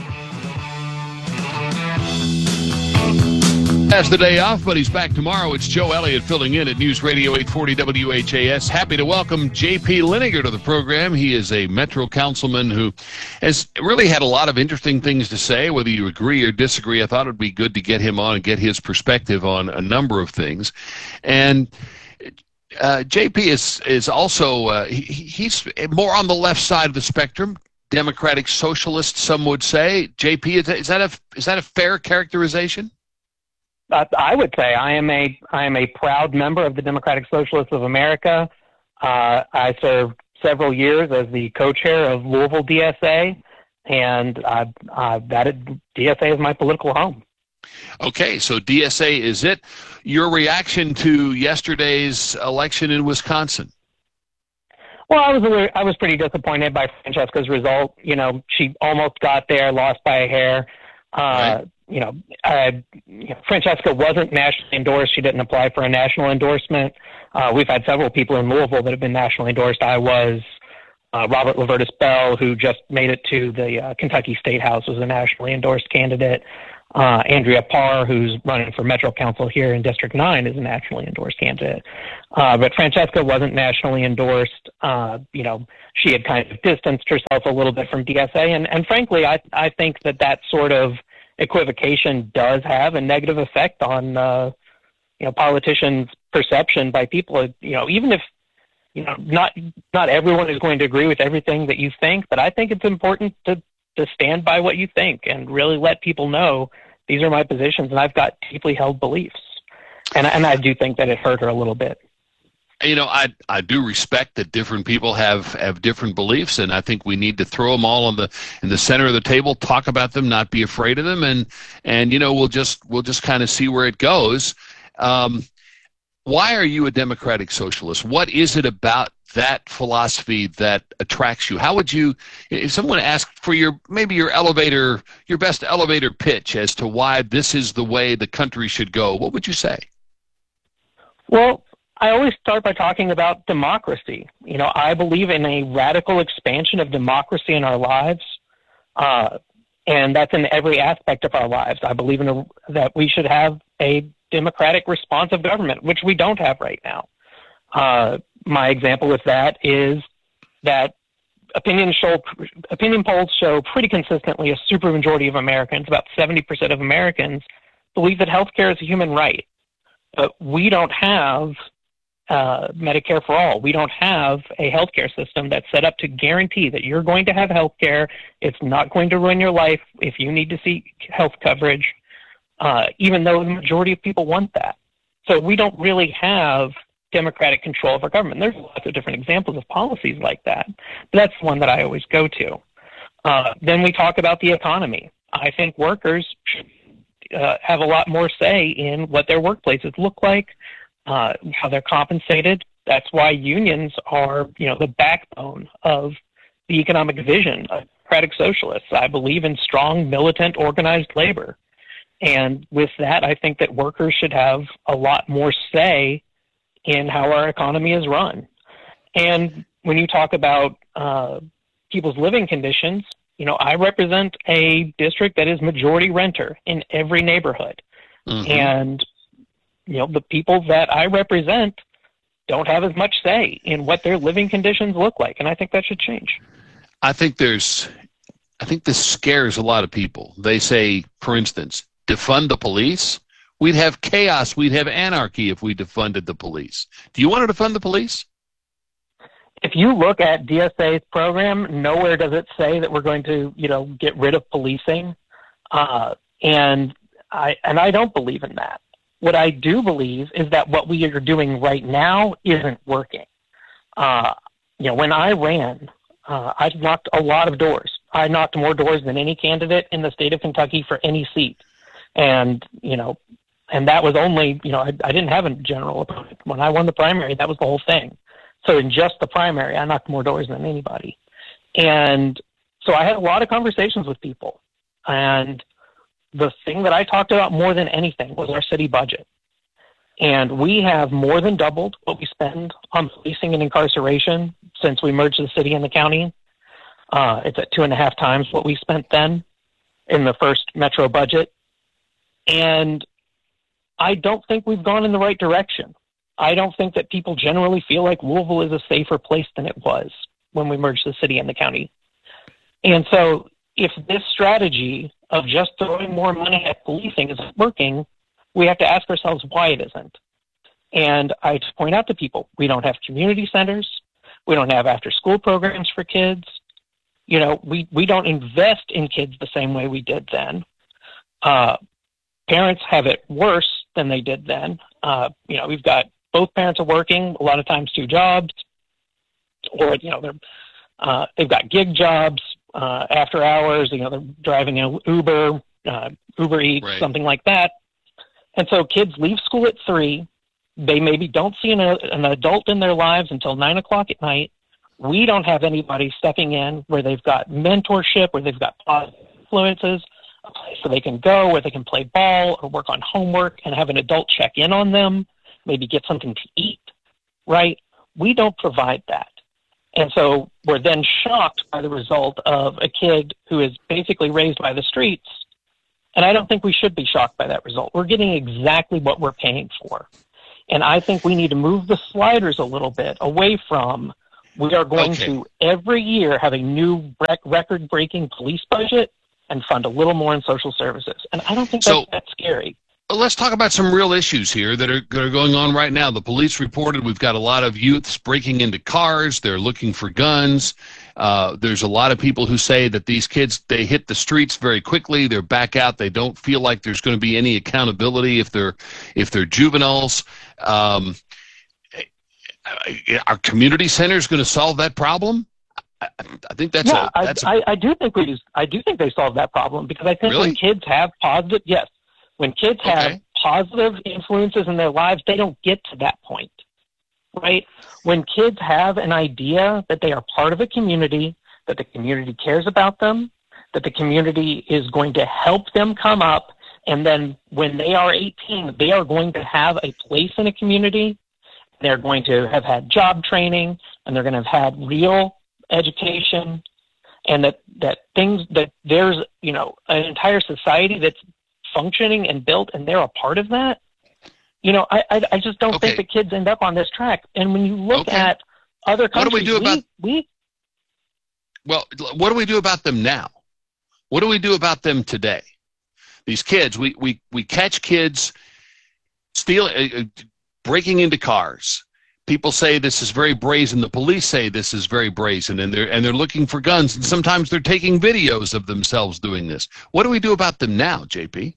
Has the day off, but he's back tomorrow. It's Joe Elliott filling in at News Radio eight forty W H A S. Happy to welcome J P Liniger to the program. He is a Metro councilman who has really had a lot of interesting things to say, whether you agree or disagree. I thought it would be good to get him on and get his perspective on a number of things. And uh, J P is, is also, uh, he, he's more on the left side of the spectrum. Democratic socialist, some would say. J P, is that, is that a, is that a fair characterization? Uh, I would say I am a I am a proud member of the Democratic Socialists of America. Uh, I served several years as the co-chair of Louisville D S A, and uh, uh, that is, D S A is my political home. Okay, so D S A is it. Your reaction to yesterday's election in Wisconsin? Well, I was I was pretty disappointed by Francesca's result. You know, she almost got there, lost by a hair. Uh, right. You know, uh, you know, Francesca wasn't nationally endorsed. She didn't apply for a national endorsement. Uh, we've had several people in Louisville that have been nationally endorsed. I was. Uh, Robert Lavertis Bell, who just made it to the uh, Kentucky State House, was a nationally endorsed candidate. Uh, Andrea Parr, who's running for Metro Council here in District nine, is a nationally endorsed candidate. Uh, but Francesca wasn't nationally endorsed. Uh, you know, she had kind of distanced herself a little bit from D S A. And, and frankly, I, I think that that sort of equivocation does have a negative effect on, uh, you know, politicians' perception by people. You know, even if, you know, not not everyone is going to agree with everything that you think, but I think it's important to, to stand by what you think and really let people know these are my positions and I've got deeply held beliefs. And, and I do think that it hurt her a little bit. You know, I I do respect that different people have, have different beliefs, and I think we need to throw them all on the in the center of the table, talk about them, not be afraid of them, and and you know we'll just we'll just kind of see where it goes. Um, Why are you a democratic socialist? What is it about that philosophy that attracts you? How would you, if someone asked for your, maybe your elevator, your best elevator pitch as to why this is the way the country should go, what would you say? Well, I always start by talking about democracy. You know, I believe in a radical expansion of democracy in our lives, uh, and that's in every aspect of our lives. I believe in a, that we should have a democratic responsive government, which we don't have right now. Uh, my example with that is that opinion show, opinion polls show pretty consistently a supermajority of Americans, about seventy percent of Americans, believe that healthcare is a human right. But we don't have uh, Medicare for all. We don't have a healthcare system that's set up to guarantee that you're going to have healthcare. It's not going to ruin your life if you need to seek health coverage. Uh, even though the majority of people want that. So we don't really have democratic control of our government. There's lots of different examples of policies like that, but that's the one that I always go to. Uh, then we talk about the economy. I think workers should uh, have a lot more say in what their workplaces look like, uh, how they're compensated. That's why unions are, you know, the backbone of the economic vision of democratic socialists. I believe in strong, militant, organized labor. And with that, I think that workers should have a lot more say in how our economy is run. And when you talk about uh, people's living conditions, you know, I represent a district that is majority renter in every neighborhood. Mm-hmm. And, you know, the people that I represent don't have as much say in what their living conditions look like. And I think that should change. I think there's, I think this scares a lot of people. They say, for instance, defund the police, we'd have chaos, we'd have anarchy if we defunded the police. Do you want to defund the police? If you look at D S A's program, nowhere does it say that we're going to, you know, get rid of policing. Uh, and I and I don't believe in that. What I do believe is that what we are doing right now isn't working. Uh, you know, when I ran, uh, I knocked a lot of doors. I knocked more doors than any candidate in the state of Kentucky for any seat. And, you know, and that was only, you know, I, I didn't have a general opponent. When I won the primary, that was the whole thing. So in just the primary, I knocked more doors than anybody. And so I had a lot of conversations with people. And the thing that I talked about more than anything was our city budget. And we have more than doubled what we spend on policing and incarceration since we merged the city and the county. Uh, it's at two and a half times what we spent then in the first Metro budget. And I don't think we've gone in the right direction. I don't think that people generally feel like Louisville is a safer place than it was when we merged the city and the county. And so if this strategy of just throwing more money at policing isn't working, we have to ask ourselves why it isn't. And I just point out to people, we don't have community centers. We don't have after-school programs for kids. You know, we, we don't invest in kids the same way we did then. Uh, Parents have it worse than they did then. Uh, you know, we've got both parents are working, a lot of times two jobs, or, you know, they're, uh, they've got gig jobs uh, after hours. You know, they're driving an Uber, uh, Uber Eats, Right. something like that. And so kids leave school at three. They maybe don't see an, an adult in their lives until nine o'clock at night. We don't have anybody stepping in where they've got mentorship, where they've got positive influences, a place where they can go, where they can play ball or work on homework and have an adult check in on them, maybe get something to eat, right? We don't provide that. And so we're then shocked by the result of a kid who is basically raised by the streets. And I don't think we should be shocked by that result. We're getting exactly what we're paying for. And I think we need to move the sliders a little bit away from we are going Okay. to every year have a new rec- record-breaking police budget and fund a little more in social services. And I don't think So- that's, that's scary. Well, let's talk about some real issues here that are, that are going on right now. The police reported we've got a lot of youths breaking into cars. They're looking for guns. Uh, there's a lot of people who say that these kids, they hit the streets very quickly. They're back out. They don't feel like there's going to be any accountability if they're if they're juveniles. Um, are community centers going to solve that problem? I, I think that's yeah, a that's I, a, I, I do think we I do think they solve that problem because I think Really? when kids have positive yes, when kids have Okay. positive influences in their lives, they don't get to that point, right? When kids have an idea that they are part of a community, that the community cares about them, that the community is going to help them come up, and then when they are eighteen, they are going to have a place in a community. They're going to have had job training, and they're going to have had real education, and that, that things that there's, you know, an entire society that's functioning and built, and they're a part of that. You know, I I, I just don't Okay. think that kids end up on this track. And when you look Okay. at other What do we countries, do about- we, we Well, what do we do about them now? What do we do about them today? These kids, we we, we catch kids stealing, uh, uh, breaking into cars. People say this is very brazen. The police say this is very brazen, and they're and they're looking for guns. And sometimes they're taking videos of themselves doing this. What do we do about them now, J P?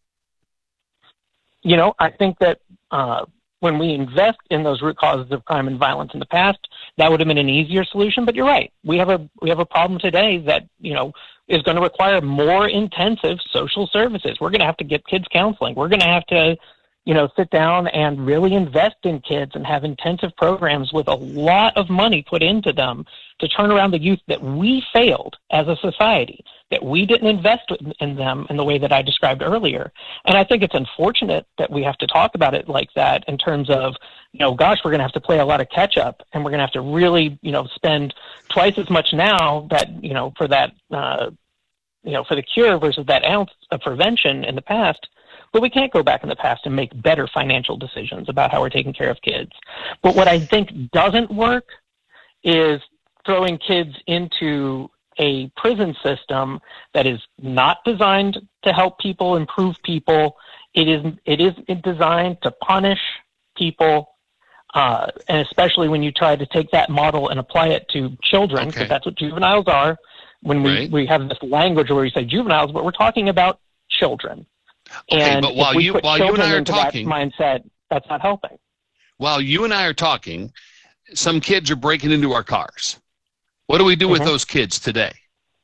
you know, I think that uh, when we invest in those root causes of crime and violence in the past, that would have been an easier solution. But you're right. We have a we have a problem today that, you know, is going to require more intensive social services. We're going to have to get kids counseling. We're going to have to, you know, sit down and really invest in kids and have intensive programs with a lot of money put into them to turn around the youth that we failed as a society, that we didn't invest in them in the way that I described earlier. And I think it's unfortunate that we have to talk about it like that in terms of, you know, gosh, we're going to have to play a lot of catch up, and we're going to have to really, you know, spend twice as much now that, you know, for that, uh, you know, for the cure versus that ounce of prevention in the past. But we can't go back in the past and make better financial decisions about how we're taking care of kids. But what I think doesn't work is throwing kids into a prison system that is not designed to help people, improve people. It is it is designed to punish people, uh, and especially when you try to take that model and apply it to children, because Okay. that's what juveniles are. When we, Right. we have this language where we say juveniles, but we're talking about children. Okay, and but while if we you- put while you and children I are into talking- that mindset, that's not helping. While you and I are talking, some kids are breaking into our cars. What do we do with Mhm. those kids today?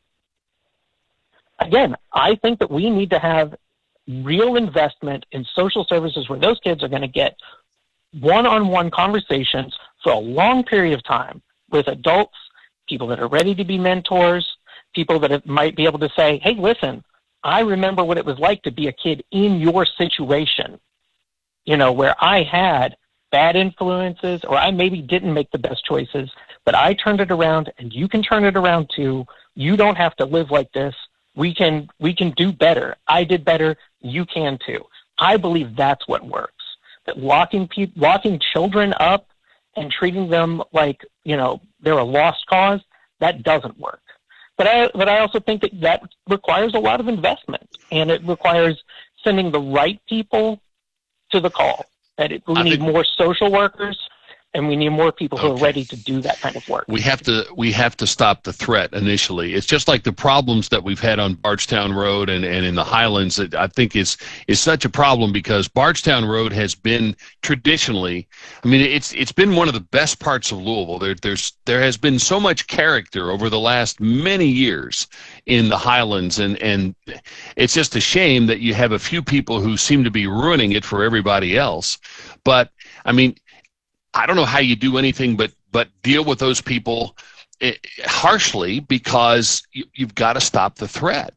Again, I think that we need to have real investment in social services where those kids are going to get one-on-one conversations for a long period of time with adults, people that are ready to be mentors, people that have, might be able to say, hey, listen, I remember what it was like to be a kid in your situation, you know, where I had bad influences or I maybe didn't make the best choices, but I turned it around, and you can turn it around too. You don't have to live like this. We can we can do better. I did better. You can too. I believe that's what works. That locking pe- locking children up and treating them like, you know, they're a lost cause, that doesn't work. But I but I also think that that requires a lot of investment, and it requires sending the right people to the call. That it, we I need think- more social workers and we need more people who Okay. are ready to do that kind of work. We have to we have to stop the threat initially. It's just like the problems that we've had on Bardstown Road and, and in the Highlands that I think is is such a problem because Bardstown Road has been traditionally, I mean, it's it's been one of the best parts of Louisville. There there's there has been so much character over the last many years in the Highlands, and and it's just a shame that you have a few people who seem to be ruining it for everybody else. But I mean, I don't know how you do anything but but deal with those people eh, harshly because you, you've got to stop the threat.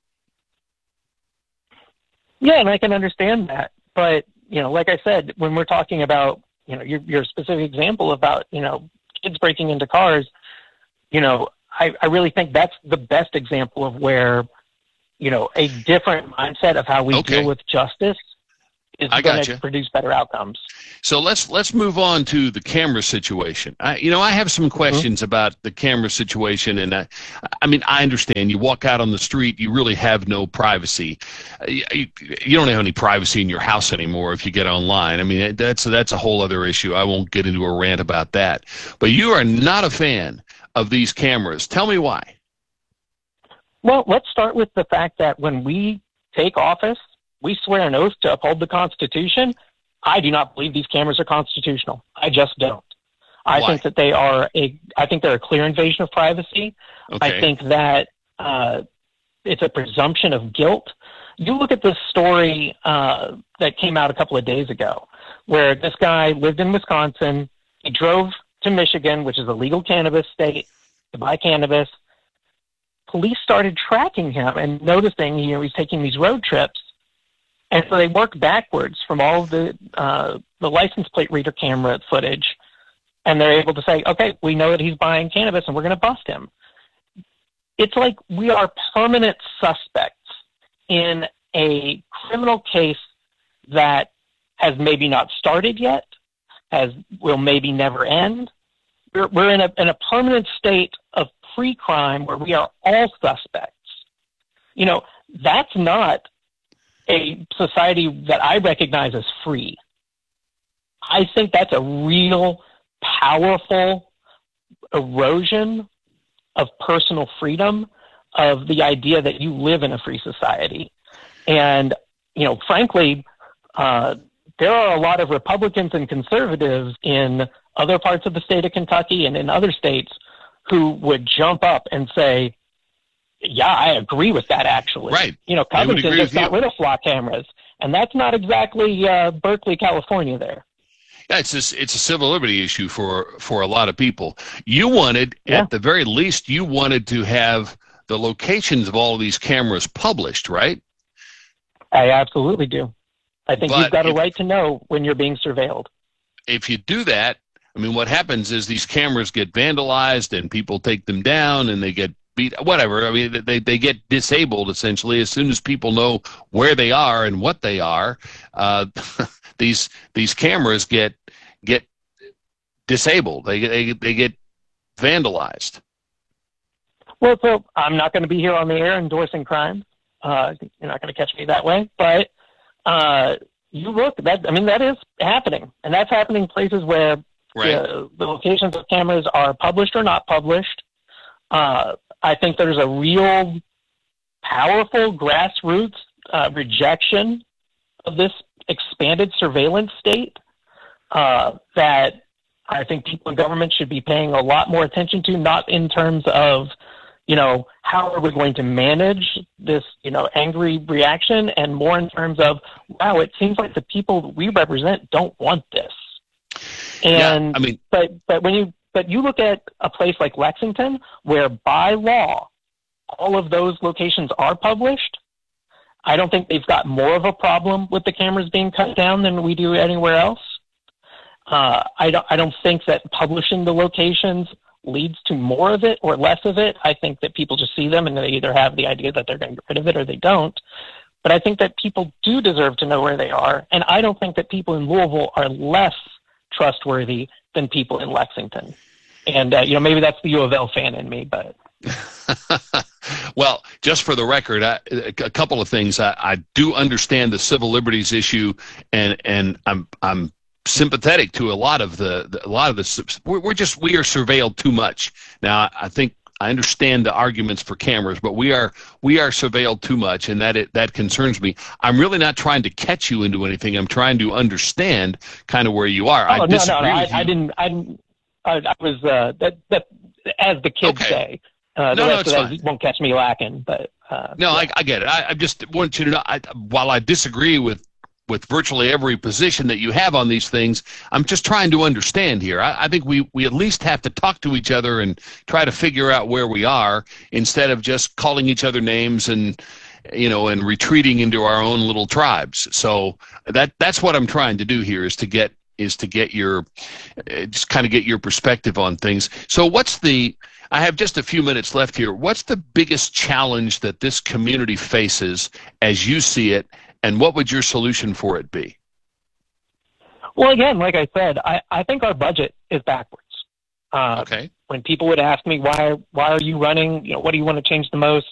Yeah, and I can understand that. But, you know, like I said, when we're talking about, you know, your, your specific example about, you know, kids breaking into cars, you know, I, I really think that's the best example of where, you know, a different mindset of how we Okay. deal with justice is I going gotcha. to produce better outcomes. So let's let's move on to the camera situation. I, you know, I have some questions about the camera situation, and I, I mean, I understand. You walk out on the street, you really have no privacy. Uh, You, you you don't have any privacy in your house anymore if you get online. I mean, that's that's a whole other issue. I won't get into a rant about that. But you are not a fan of these cameras. Tell me why. Well, let's start with the fact that when we take office, we swear an oath to uphold the Constitution. I do not believe these cameras are constitutional. I just don't. I Why? think that they are a. I think they're a clear invasion of privacy. Okay. I think that uh, it's a presumption of guilt. You look at this story uh, that came out a couple of days ago, where this guy lived in Wisconsin. He drove to Michigan, which is a legal cannabis state, to buy cannabis. Police started tracking him and noticing, you know, he's taking these road trips. And so they worked backwards from all of the uh, the license plate reader camera footage, and they're able to say, okay, we know that he's buying cannabis, and we're going to bust him. It's like we are permanent suspects in a criminal case that has maybe not started yet, has will maybe never end. We're, we're in a in a permanent state of pre-crime where we are all suspects. You know, that's not a society that I recognize as free. I think that's a real powerful erosion of personal freedom, of the idea that you live in a free society. And, you know, frankly, uh, there are a lot of Republicans and conservatives in other parts of the state of Kentucky and in other states who would jump up and say, yeah, I agree with that, actually. Right. You know, I would Covington agree just with got you. rid of flock cameras, and that's not exactly uh, Berkeley, California there. Yeah, it's a, it's a civil liberty issue for, for a lot of people. You wanted, Yeah. at the very least, you wanted to have the locations of all of these cameras published, right? I absolutely do. I think But you've got a if- right to know when you're being surveilled. If you do that, I mean, what happens is these cameras get vandalized and people take them down and they get beat, whatever. I mean, they, they get disabled, essentially, as soon as people know where they are and what they are. Uh, these these cameras get get disabled. They, they, they get vandalized. Well, so I'm not going to be here on the air endorsing crime. Uh, you're not going to catch me that way. But uh, you look, that I mean, that is happening. And that's happening in places where Right. the, the locations of cameras are published or not published. Uh, I think there's a real powerful grassroots uh, rejection of this expanded surveillance state uh, that I think people in government should be paying a lot more attention to, not in terms of, you know, how are we going to manage this, you know, angry reaction, and more in terms of, wow, it seems like the people that we represent don't want this. And Yeah, I mean- but but when you but you look at a place like Lexington, where by law all of those locations are published, I don't think they've got more of a problem with the cameras being cut down than we do anywhere else. Uh, I don't I don't think that publishing the locations leads to more of it or less of it. I think that people just see them and they either have the idea that they're going to get rid of it or they don't. But I think that people do deserve to know where they are, and I don't think that people in Louisville are less trustworthy than people in Lexington. And, uh, you know, maybe that's the U of L fan in me, but. Well, just for the record, I, a couple of things. I, I do understand the civil liberties issue, and, and I'm I'm sympathetic to a lot of the, the a lot of the. We're, we're just we are surveilled too much now. I think I understand the arguments for cameras, but we are we are surveilled too much, and that it, that concerns me. I'm really not trying to catch you into anything. I'm trying to understand kind of where you are. Oh, I no, disagree no, no. with I, you. I didn't. I, didn't- I, I was uh, that that as the kids Okay. say. Uh, the No, no, rest it's of fine. that won't catch me lacking, but uh, No, I, I get it. I, I just want you to know, I, while I disagree with, with virtually every position that you have on these things, I'm just trying to understand here. I, I think we, we at least have to talk to each other and try to figure out where we are instead of just calling each other names and, you know, and retreating into our own little tribes. So that that's what I'm trying to do here is to get is to get your uh, just kind of get your perspective on things. So what's the I have just a few minutes left here. What's the biggest challenge that this community faces as you see it, and what would your solution for it be? well, again, like I said, I, I think our budget is backwards. Uh, Okay. When people would ask me why why are you running, you know, what do you want to change the most?